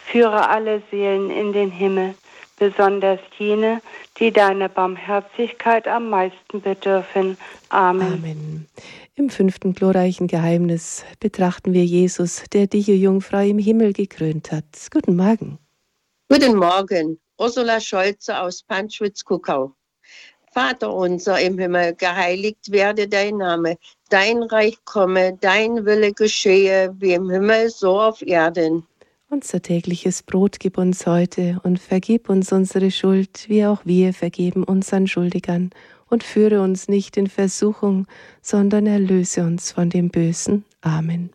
Führe alle Seelen in den Himmel, besonders jene, die deiner Barmherzigkeit am meisten bedürfen. Amen. Amen. Im 5. glorreichen Geheimnis betrachten wir Jesus, der die Jungfrau im Himmel gekrönt hat. Guten Morgen. Guten Morgen, Ursula Scholze aus Panschwitz-Kuckau. Vater unser im Himmel, geheiligt werde dein Name. Dein Reich komme, dein Wille geschehe, wie im Himmel, so auf Erden. Unser tägliches Brot gib uns heute und vergib uns unsere Schuld, wie auch wir vergeben unseren Schuldigern. Und führe uns nicht in Versuchung, sondern erlöse uns von dem Bösen. Amen.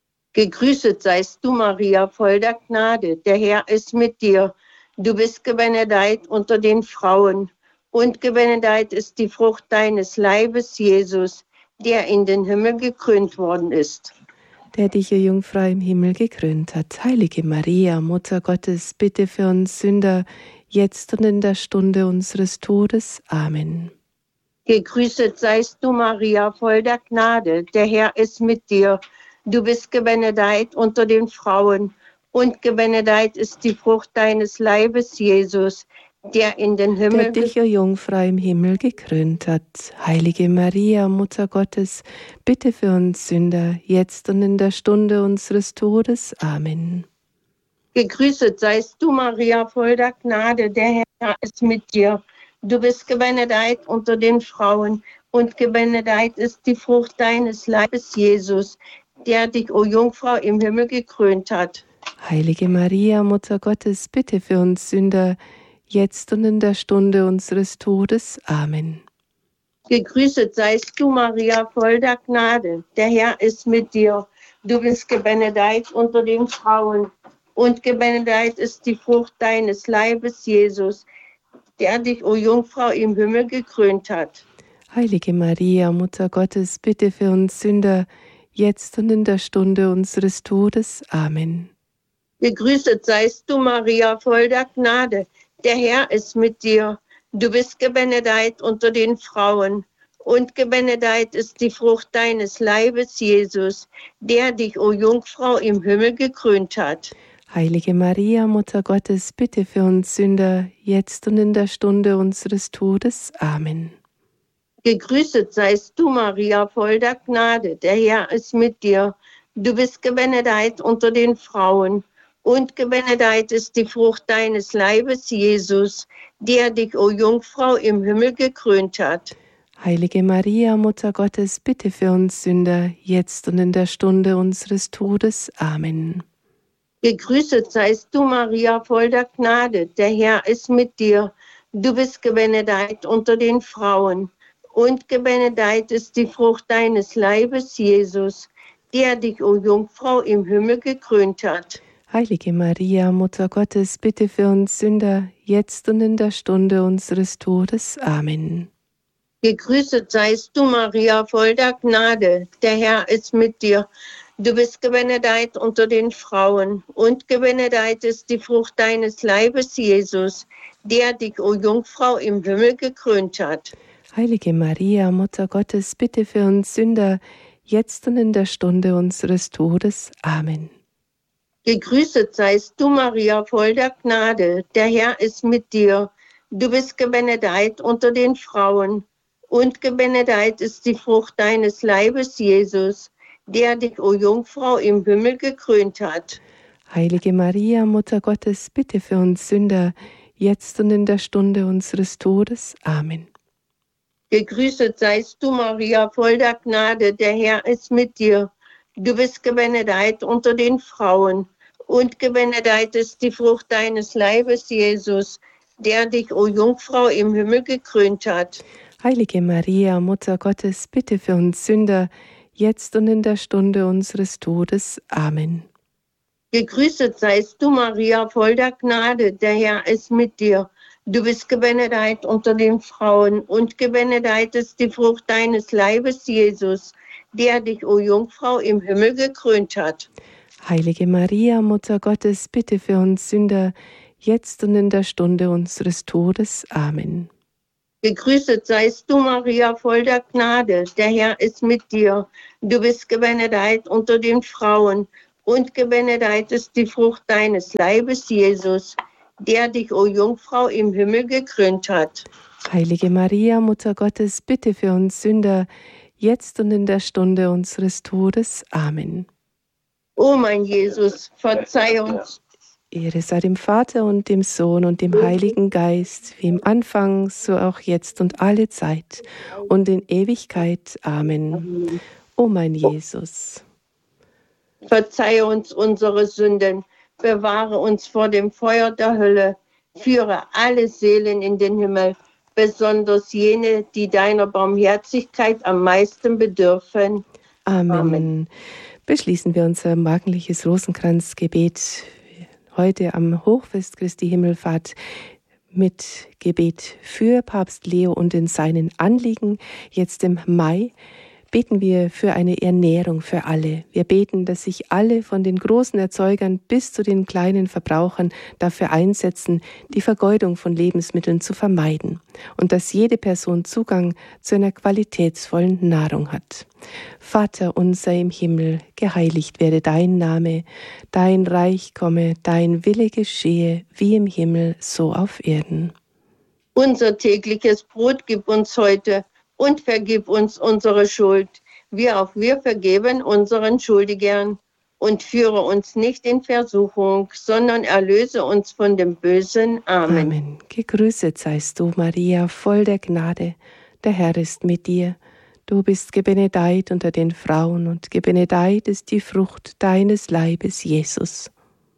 Gegrüßet seist du, Maria, voll der Gnade. Der Herr ist mit dir. Du bist gebenedeit unter den Frauen. Und gebenedeit ist die Frucht deines Leibes, Jesus, der in den Himmel gekrönt worden ist. Der dich, Jungfrau, im Himmel gekrönt hat. Heilige Maria, Mutter Gottes, bitte für uns Sünder, jetzt und in der Stunde unseres Todes. Amen. Gegrüßet seist du, Maria, voll der Gnade. Der Herr ist mit dir. Du bist gebenedeit unter den Frauen. Und gebenedeit ist die Frucht deines Leibes, Jesus, der in den Himmel... Der dich, Jungfrau, im Himmel gekrönt hat. Heilige Maria, Mutter Gottes, bitte für uns Sünder, jetzt und in der Stunde unseres Todes. Amen. Gegrüßet seist du, Maria, voll der Gnade. Der Herr ist mit dir. Du bist gebenedeit unter den Frauen. Und gebenedeit ist die Frucht deines Leibes, Jesus, der dich, o Jungfrau, im Himmel gekrönt hat. Heilige Maria, Mutter Gottes, bitte für uns Sünder, jetzt und in der Stunde unseres Todes. Amen. Gegrüßet seist du, Maria, voll der Gnade. Der Herr ist mit dir. Du bist gebenedeit unter den Frauen. Und gebenedeit ist die Frucht deines Leibes, Jesus, der dich, o Jungfrau, im Himmel gekrönt hat. Heilige Maria, Mutter Gottes, bitte für uns Sünder, jetzt und in der Stunde unseres Todes. Amen. Gegrüßet seist du, Maria, voll der Gnade. Der Herr ist mit dir. Du bist gebenedeit unter den Frauen. Und gebenedeit ist die Frucht deines Leibes, Jesus, der dich, o Jungfrau, im Himmel gekrönt hat. Heilige Maria, Mutter Gottes, bitte für uns Sünder, jetzt und in der Stunde unseres Todes. Amen. Gegrüßet seist du, Maria, voll der Gnade. Der Herr ist mit dir. Du bist gebenedeit unter den Frauen. Und gebenedeit ist die Frucht deines Leibes, Jesus, der dich, o Jungfrau, im Himmel gekrönt hat. Heilige Maria, Mutter Gottes, bitte für uns Sünder, jetzt und in der Stunde unseres Todes. Amen. Gegrüßet seist du, Maria, voll der Gnade. Der Herr ist mit dir. Du bist gebenedeit unter den Frauen. Und gebenedeit ist die Frucht deines Leibes, Jesus, der dich, o Jungfrau, im Himmel gekrönt hat. Heilige Maria, Mutter Gottes, bitte für uns Sünder, jetzt und in der Stunde unseres Todes. Amen. Gegrüßet seist du, Maria, voll der Gnade. Der Herr ist mit dir. Du bist gebenedeit unter den Frauen. Und gebenedeit ist die Frucht deines Leibes, Jesus, der dich, o Jungfrau, im Himmel gekrönt hat. Heilige Maria, Mutter Gottes, bitte für uns Sünder, jetzt und in der Stunde unseres Todes. Amen. Gegrüßet seist du, Maria, voll der Gnade. Der Herr ist mit dir. Du bist gebenedeit unter den Frauen. Und gebenedeit ist die Frucht deines Leibes, Jesus, der dich, o Jungfrau, im Himmel gekrönt hat. Heilige Maria, Mutter Gottes, bitte für uns Sünder, jetzt und in der Stunde unseres Todes. Amen. Gegrüßet seist du, Maria, voll der Gnade. Der Herr ist mit dir. Du bist gebenedeit unter den Frauen. Und gebenedeit ist die Frucht deines Leibes, Jesus, der dich, o Jungfrau, im Himmel gekrönt hat. Heilige Maria, Mutter Gottes, bitte für uns Sünder, jetzt und in der Stunde unseres Todes. Amen. Gegrüßet seist du, Maria, voll der Gnade. Der Herr ist mit dir. Du bist gebenedeit unter den Frauen. Und gebenedeit ist die Frucht deines Leibes, Jesus, der dich, o Jungfrau, im Himmel gekrönt hat. Heilige Maria, Mutter Gottes, bitte für uns Sünder, jetzt und in der Stunde unseres Todes. Amen. Gegrüßet seist du, Maria, voll der Gnade. Der Herr ist mit dir. Du bist gebenedeit unter den Frauen. und gebenedeit ist die Frucht deines Leibes, Jesus, der dich, o Jungfrau, im Himmel gekrönt hat. Heilige Maria, Mutter Gottes, bitte für uns Sünder, jetzt und in der Stunde unseres Todes. Amen. O mein Jesus, verzeih uns. Ehre sei dem Vater und dem Sohn und dem Heiligen Geist, wie im Anfang, so auch jetzt und alle Zeit und in Ewigkeit. Amen. O mein Jesus. Verzeihe uns unsere Sünden, bewahre uns vor dem Feuer der Hölle, führe alle Seelen in den Himmel, besonders jene, die deiner Barmherzigkeit am meisten bedürfen. Amen. Amen. Beschließen wir unser morgendliches Rosenkranzgebet heute am Hochfest Christi Himmelfahrt mit Gebet für Papst Leo und in seinen Anliegen. Jetzt im Mai beten wir für eine Ernährung für alle. Wir beten, dass sich alle von den großen Erzeugern bis zu den kleinen Verbrauchern dafür einsetzen, die Vergeudung von Lebensmitteln zu vermeiden und dass jede Person Zugang zu einer qualitätsvollen Nahrung hat. Vater unser im Himmel, geheiligt werde dein Name, dein Reich komme, dein Wille geschehe, wie im Himmel, so auf Erden. Unser tägliches Brot gib uns heute und vergib uns unsere Schuld, wie auch wir vergeben unseren Schuldigern. Und führe uns nicht in Versuchung, sondern erlöse uns von dem Bösen. Amen. Amen. Gegrüßet seist du, Maria, voll der Gnade. Der Herr ist mit dir. Du bist gebenedeit unter den Frauen und gebenedeit ist die Frucht deines Leibes, Jesus.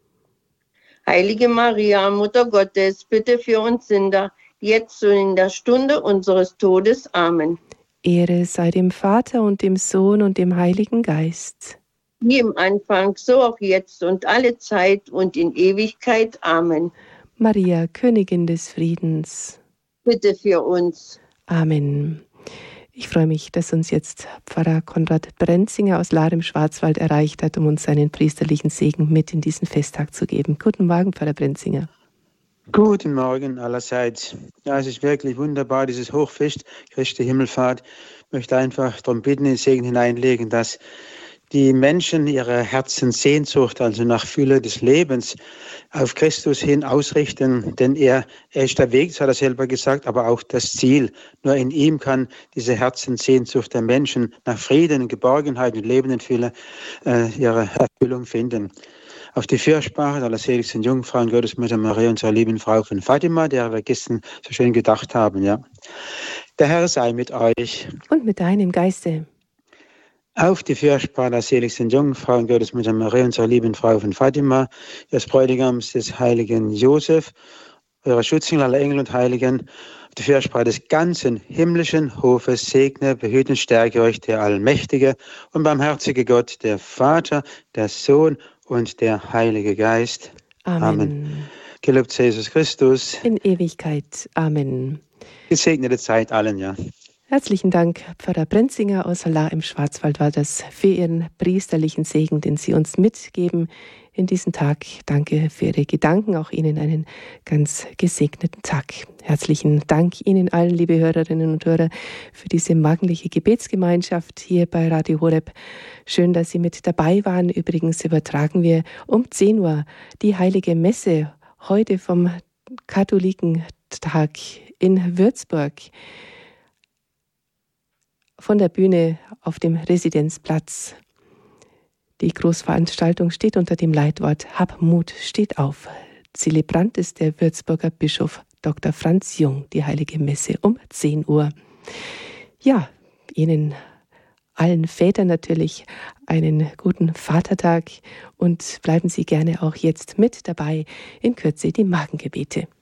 Heilige Maria, Mutter Gottes, bitte für uns Sünder, jetzt und in der Stunde unseres Todes. Amen. Ehre sei dem Vater und dem Sohn und dem Heiligen Geist. Wie im Anfang, so auch jetzt und alle Zeit und in Ewigkeit. Amen. Maria, Königin des Friedens. Bitte für uns. Amen. Ich freue mich, dass uns jetzt Pfarrer Konrad Brenzinger aus Lahr im Schwarzwald erreicht hat, um uns seinen priesterlichen Segen mit in diesen Festtag zu geben. Guten Morgen, Pfarrer Brenzinger. Guten Morgen allerseits. Ja, es ist wirklich wunderbar, dieses Hochfest, Christi Himmelfahrt. Ich möchte einfach darum bitten, den Segen hineinlegen, dass die Menschen ihre Herzenssehnsucht, also nach Fülle des Lebens, auf Christus hin ausrichten. Denn er ist der Weg, das hat er selber gesagt, aber auch das Ziel. Nur in ihm kann diese Herzenssehnsucht der Menschen nach Frieden, Geborgenheit und Leben in Fülle ihre Erfüllung finden. Auf die Fürsprache der allerseligsten Jungfrau und Gottesmutter Maria, unserer lieben Frau von Fatima, der wir gestern so schön gedacht haben. Ja. Der Herr sei mit euch. Und mit deinem Geiste. Auf die Fürsprache der seligsten Jungfrau und Gottesmutter Maria, unserer lieben Frau von Fatima, des Bräutigams des heiligen Josef, eurer Schutzengel aller Engel und Heiligen, auf die Fürsprache des ganzen himmlischen Hofes segne, behüte und stärke euch der allmächtige und barmherzige Gott, der Vater, der Sohn und der Heilige Geist. Amen. Amen. Gelobt sei Jesus Christus. In Ewigkeit. Amen. Gesegnete Zeit allen, ja. Herzlichen Dank, Pfarrer Brenzinger aus Lahr im Schwarzwald war das für Ihren priesterlichen Segen, den Sie uns mitgeben in diesen Tag. Danke für Ihre Gedanken, auch Ihnen einen ganz gesegneten Tag. Herzlichen Dank Ihnen allen, liebe Hörerinnen und Hörer, für diese morgendliche Gebetsgemeinschaft hier bei Radio Horeb. Schön, dass Sie mit dabei waren. Übrigens übertragen wir um 10 Uhr die Heilige Messe heute vom Katholikentag in Würzburg. Von der Bühne auf dem Residenzplatz. Die Großveranstaltung steht unter dem Leitwort Hab Mut, steht auf. Zelebrant ist der Würzburger Bischof Dr. Franz Jung, die Heilige Messe um 10 Uhr. Ja, Ihnen allen Vätern natürlich einen guten Vatertag und bleiben Sie gerne auch jetzt mit dabei. In Kürze die Morgengebete.